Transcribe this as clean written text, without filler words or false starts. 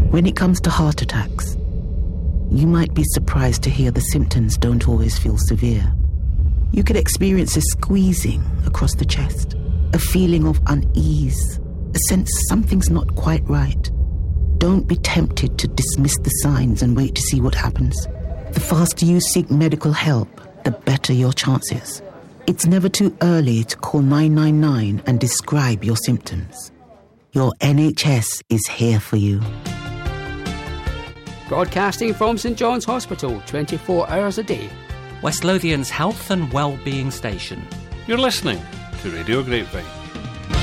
When it comes to heart attacks, you might be surprised to hear the symptoms don't always feel severe. You could experience a squeezing across the chest, a feeling of unease, a sense something's not quite right. Don't be tempted to dismiss the signs and wait to see what happens. The faster you seek medical help, the better your chances. It's never too early to call 999 and describe your symptoms. Your NHS is here for you. Broadcasting from St John's Hospital, 24 hours a day. West Lothian's health and well-being station. You're listening to Radio Grapevine.